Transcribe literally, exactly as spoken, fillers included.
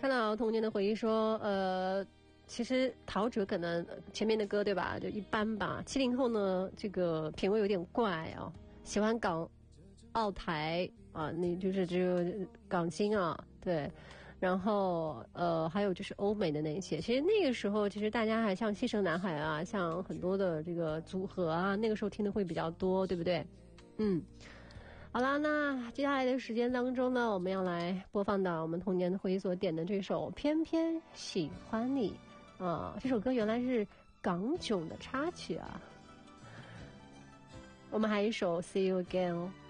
看到童年的回忆说，呃，其实陶喆可能前面的歌对吧，就一般吧。七零后呢，这个品味有点怪啊，喜欢港澳台啊，那就是只有港星啊，对。然后呃，还有就是欧美的那些，其实那个时候其实大家还像西城男孩啊，像很多的这个组合啊，那个时候听的会比较多，对不对？嗯。好啦，那接下来的时间当中呢，我们要来播放到我们童年的回忆所点的这首《偏偏喜欢你》啊，这首歌原来是港囧的插曲啊。我们还有一首《See You Again》。